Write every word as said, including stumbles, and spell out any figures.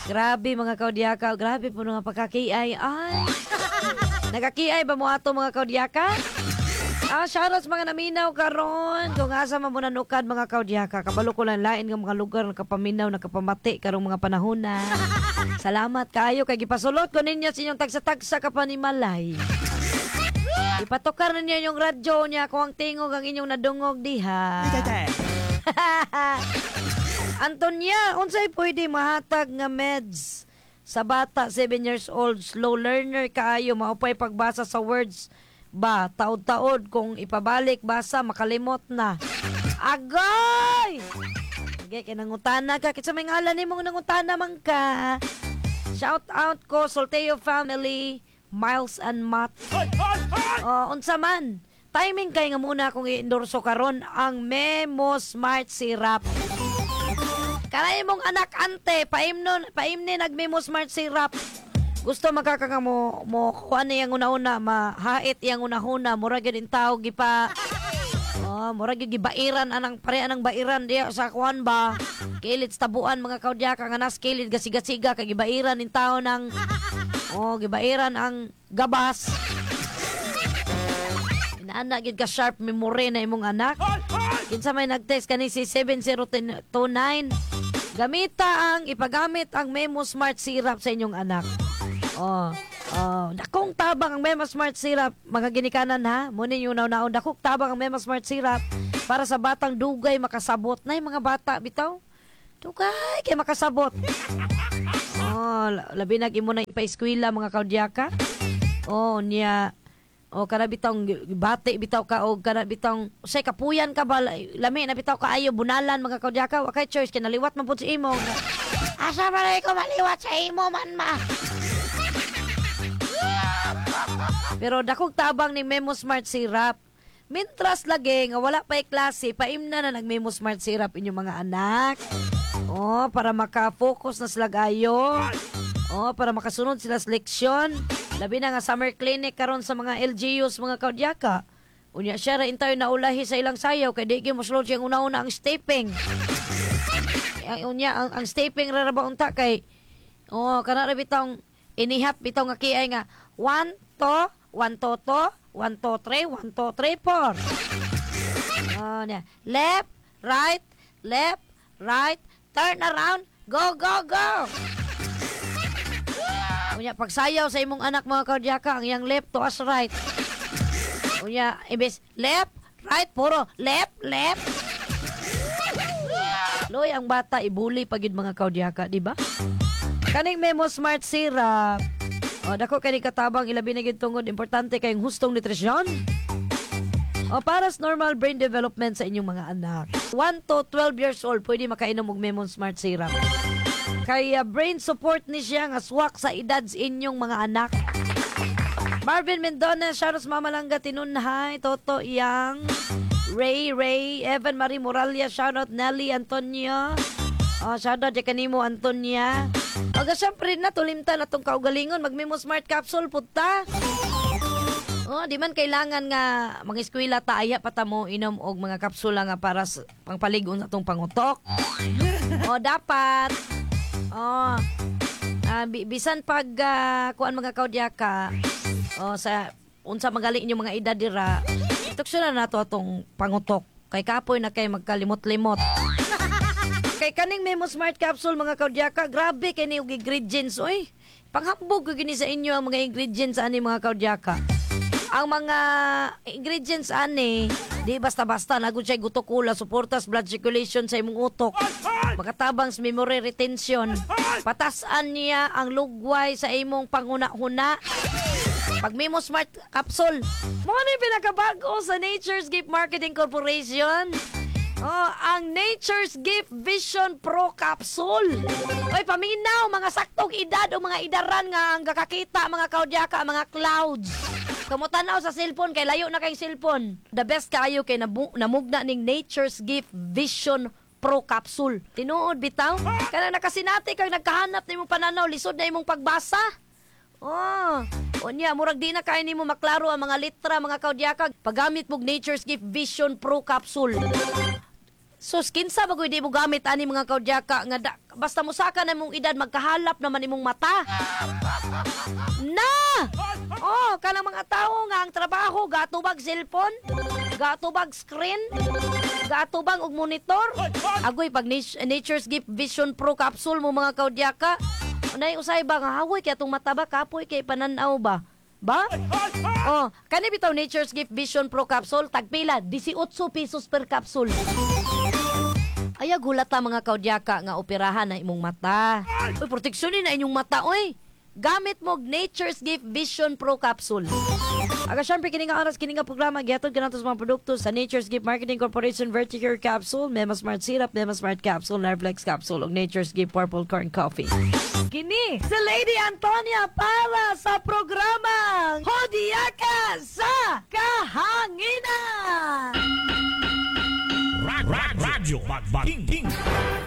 Grabe mga kaudyaka, grabe po nga pagkakiay. Ay, nagakiay ba mo ato mga kaudyaka? Ah, shoutout sa mga naminaw karon. Kung asa man mo nanukad mga kaudyaka, kabalo ko lang lain ng mga lugar nakapaminaw, nakapamati karong mga panahon na. Salamat kayo kay gipasulot ko ninyo sa inyong tagsa-tagsa kapanimalay. Ipatukar ninyo yung radyo niya kung ang tingog ang inyong nadungog diha. Antonia, unsay pwede mahatag nga meds sa bata seven years old, slow learner kaayo, maupay pagbasa sa words ba, taod-taod kung ipabalik basa makalimot na. Agay! Okay, kinangutana ka. Kitsa may ngalan ni mong nangutana man ka. Shout out ko, Solteo family, Miles and Matt. Oh, unsa man. Timing kay nga muna kung i-endorso karon ang Memo Smart Syrup. Kanay mong anak ante, paimnon, paimni nag-Memo Smart Syrup. Gusto makakanga mo mo kuan yang una-una mahait yang una-una mura gyud in tao gipa. Oh, mura gyud gibairan anang pare anang bairan diya sa kuan ba. Kilid sa tabuan mga kaudyaka nga nas kilid gasiga-siga kay gibairan in tao nang oh, gibairan ang gabas. Inaana gyud ka sharp memory na imong anak. Kinsa may nag-text kani si seven zero two nine. Gamita ang ipagamit ang Memo Smart Syrup sa inyong anak. Oh, oh, dakong tabang ang Memo Smart Syrup, mga ginikanan ha. Muna yung naon-naon, dakong tabang ang Memo Smart Syrup para sa batang dugay makasabot. Na yung mga bata, bitaw, dugay kay makasabot. Oh, labi nag imo na ipa-eskwela mga kaudyaka. Oh, niya, oh, kada bitang bati, bitaw ka, o kada bitang, say, kapuyan ka ba, lami na bitaw ka ayo, bunalan mga kaudyaka, wakay church, kinaliwat man po sa imo. Asa ba na ko maliwat sa imo man ma? Pero dakog tabang ni Memo Smart Syrup. Mintras lagi nga wala pa klase, paimna na nag Memo Smart Syrup inyong mga anak. Oh, para maka-focus na sila gayo. Oh, para makasunod sila sa leksyon. Labi na nga summer clinic karon sa mga L G Us mga kaudyaka. Unya siya ra intayo na ulahi sa ilang sayaw kay di gyud mosulod siyang una-una ang stepping. Unya ang, ang stepping ra ra ba unta kay oh, kana ra bitong inihap bitaw nga kiay nga one to one to to one to three one to three four. Oh, niya. Left, right, left, right, turn around, go go go. Unya pagsayaw sa imong anak mga kaudyaka ang yang left to as right. Unya ibes left, right, puro left, left. Loy ang bata ibuli pagid mga kaudyaka, di ba? Kaning Memo Smart Syrup. O, dako kay katabang ilabi na gyud tungod importante kayong hustong nutrisyon. O, para sa normal brain development sa inyong mga anak. one to twelve years old pwede makainom og Memo Smart Syrup. Kaya brain support ni siya nga swak sa edad sa inyong mga anak. Marvin Mendona, shoutout sa Mama Langga Tinunhay, Toto Yang, Ray Ray, Evan Marie Moralia, shoutout Nelly Antonio. Oh, shoutout di kanimo Antonia. Aga syempre na tulimta na tong kaugalingon mag-Memo Smart Capsule puta. Oh, di man kailangan nga mag-eskwela ta aya pa ta mo inom og mga kapsula nga para sa pangpaligon atong pangutok. Oh, dapat. Oh. Uh, bisan pag uh, kuan mga kaudyaka. Oh, sa unsa magali inyo mga edad dira. Tuksyon na nato atong pangutok. Kay kapoy na kay magkalimot-limot. Kay kaning Memo Smart Capsule mga kaudyaka, grabe kay ni og ingredients oy. Panghambog ko gini sa inyo ang mga ingredients ani mga kaudyaka. Ang mga ingredients ani, di basta-basta nagud siya gutok-ula, suportas blood circulation sa imong utok. Makatabang sa memory retention. Patasan niya ang lugway sa imong panguna-huna. Pag Memo Smart Capsule, mo ni pinakabago sa Nature's Gift Marketing Corporation. Oh, ang Nature's Gift Vision Pro Capsule. Oy, paminaw, mga saktong edad o mga idaran nga ang kakakita, mga kaudyaka, mga clouds. Kamutanaw sa cellphone, kay layo na kayong cellphone. The best kayo kay nabu- namugna ning Nature's Gift Vision Pro Capsule. Tinuod, bitaw. Kaya nakasinati kay nagkahanap na imong pananaw, lisod na imong pagbasa. Oh, unya, murag di na kaya nimo maklaro ang mga litra, mga kaudyaka. Paggamit mong Nature's Gift Vision Pro Capsule. Sus, kinsa bagoy di mo gamit ani mga kaudyaka nga da, basta musaka na mong edad magkahalap naman imong mata. Na! Oh, kanang mga tao nga ang trabaho gatubag cellphone, gatubag screen, gatubag og monitor. Agoy pag nat- Nature's Gift Vision Pro capsule mo mga kaudyaka. Unay usay ba nga hawoy kay atong mata ba kapoy kay pananaw ba? Ba? Oh, kani bitaw Nature's Gift Vision Pro capsule tagpila eighteen pesos per capsule. Aya gulat ta mga kaudyaka nga operahan na imong mata. Uy, proteksyonin na inyong mata, oy. Gamit mo Nature's Gift Vision Pro Capsule. Aga syempre kini nga oras kini nga programa gihatod kanato sa mga produkto sa Nature's Gift Marketing Corporation Verticure Capsule, Mema Smart Syrup, Mema Smart Capsule, Nerflex Capsule ug Nature's Gift Purple Corn Coffee. Kini si Lady Antonia para sa programang Hodiaka sa Kahanginan. Radyo Magbating.